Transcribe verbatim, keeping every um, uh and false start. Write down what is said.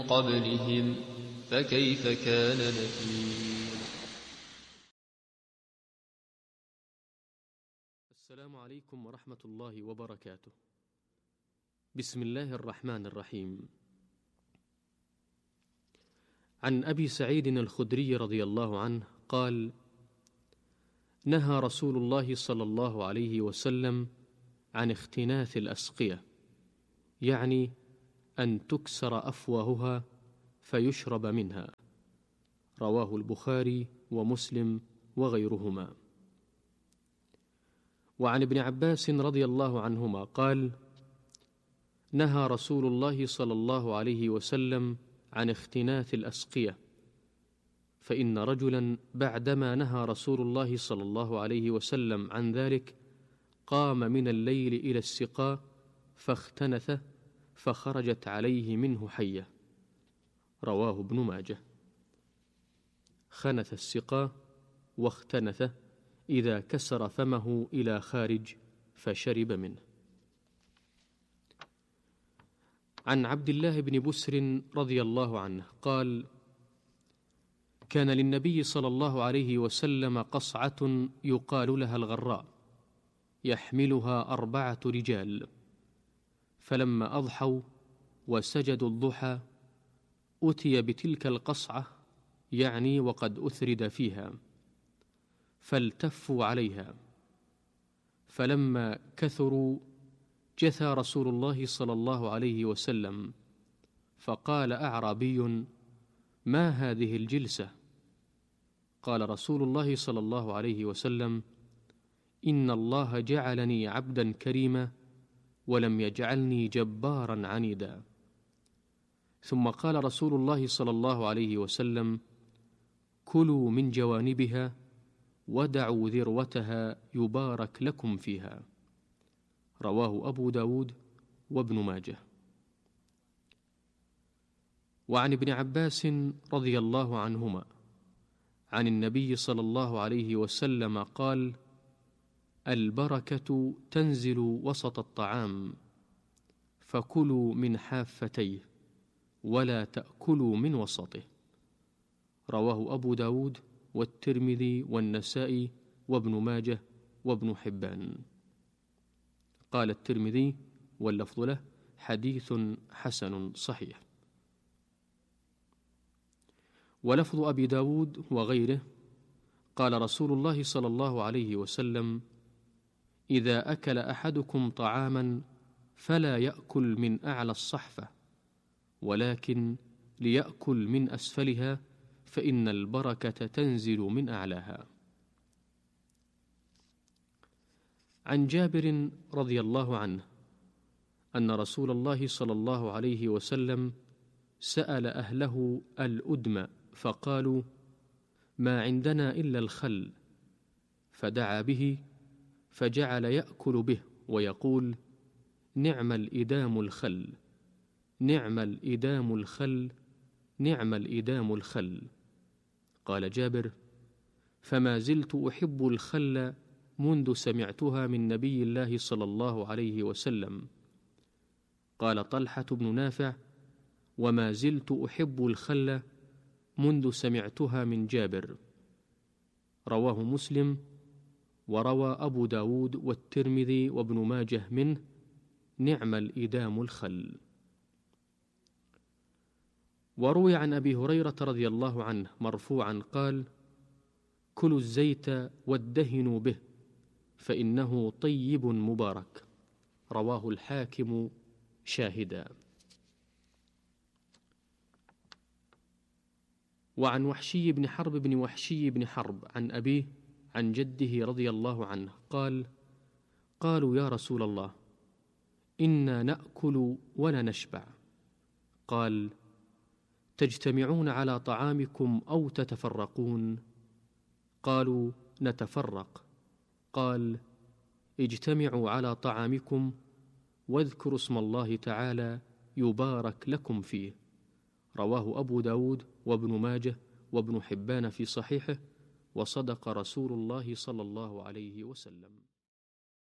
قبلهم فكيف كان نكير. السلام عليكم ورحمة الله وبركاته. بسم الله الرحمن الرحيم. عن أبي سعيد الخدري رضي الله عنه قال: نهى رسول الله صلى الله عليه وسلم عن اختناث الأسقية، يعني أن تكسر أفواهها فيشرب منها. رواه البخاري ومسلم وغيرهما. وعن ابن عباس رضي الله عنهما قال: نهى رسول الله صلى الله عليه وسلم عن اختناث الأسقية، فإن رجلا بعدما نهى رسول الله صلى الله عليه وسلم عن ذلك قام من الليل إلى السقاء فاختنث فخرجت عليه منه حية. رواه ابن ماجه. خنث السقاء واختنث إذا كسر فمه إلى خارج فشرب منه. عن عبد الله بن بسر رضي الله عنه قال: كان للنبي صلى الله عليه وسلم قصعة يقال لها الغراء، يحملها أربعة رجال، فلما أضحوا وسجدوا الضحى أتي بتلك القصعة، يعني وقد أثرد فيها، فالتفوا عليها، فلما كثروا جثى رسول الله صلى الله عليه وسلم، فقال أعرابي: ما هذه الجلسة؟ قال رسول الله صلى الله عليه وسلم: إن الله جعلني عبدا كريما ولم يجعلني جبارا عنيدا. ثم قال رسول الله صلى الله عليه وسلم: كلوا من جوانبها ودعوا ذروتها يبارك لكم فيها. رواه أبو داود وابن ماجه. وعن ابن عباس رضي الله عنهما عن النبي صلى الله عليه وسلم قال: البركة تنزل وسط الطعام، فكلوا من حافتيه ولا تأكلوا من وسطه. رواه أبو داود والترمذي والنسائي وابن ماجه وابن حبان. قال الترمذي واللفظ له: حديث حسن صحيح. ولفظ أبي داود وغيره: قال رسول الله صلى الله عليه وسلم: إذا أكل أحدكم طعاما فلا يأكل من أعلى الصحفة، ولكن ليأكل من أسفلها، فإن البركة تنزل من أعلاها. عن جابر رضي الله عنه أن رسول الله صلى الله عليه وسلم سأل أهله الأدم فقالوا: ما عندنا إلا الخل، فدعا به فجعل يأكل به ويقول: نعم الإدام الخل، نعم الإدام الخل، نعم الإدام الخل. قال جابر: فما زلت أحب الخل منذ سمعتها من نبي الله صلى الله عليه وسلم. قال طلحة بن نافع: وما زلت أحب الخل منذ سمعتها من جابر. رواه مسلم، وروى أبو داود والترمذي وابن ماجه منه: نعم الإدام الخل. وروي عن أبي هريرة رضي الله عنه مرفوعا قال: كلوا الزيت وادهنوا به فإنه طيب مبارك. رواه الحاكم شاهدا. وعن وحشي بن حرب بن وحشي بن حرب عن أبيه عن جده رضي الله عنه قال: قالوا يا رسول الله، إنا نأكل ولا نشبع. قال: تجتمعون على طعامكم أو تتفرقون؟ قالوا: نتفرق. قال: اجتمعوا على طعامكم واذكروا اسم الله تعالى يبارك لكم فيه. رواه أبو داود وابن ماجه وابن حبان في صحيحه، وصدق رسول الله صلى الله عليه وسلم.